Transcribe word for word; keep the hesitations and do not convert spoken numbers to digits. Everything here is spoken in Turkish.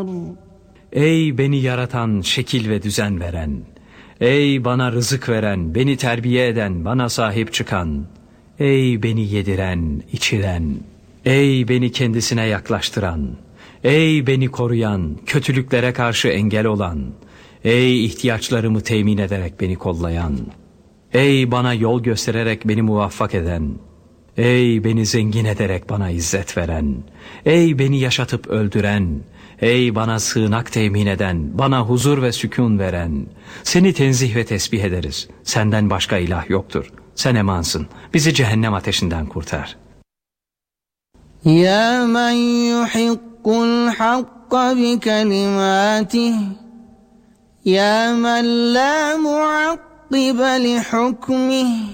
القهار. Ey beni yaratan, şekil ve düzen veren, ey bana rızık veren, beni terbiye eden, bana sahip çıkan, ey beni yediren, içiren, ey beni kendisine yaklaştıran, ey beni koruyan, kötülüklere karşı engel olan, ey ihtiyaçlarımı temin ederek beni kollayan, ey bana yol göstererek beni muvaffak eden, ey beni zengin ederek bana izzet veren, ey beni yaşatıp öldüren, ey bana sığınak temin eden, bana huzur ve sükun veren, seni tenzih ve tesbih ederiz. Senden başka ilah yoktur. Sen emansın. Bizi cehennem ateşinden kurtar. Ya men yuhiqqul hakka bi kelimatihi, ya men la muakkibe li hukmihi.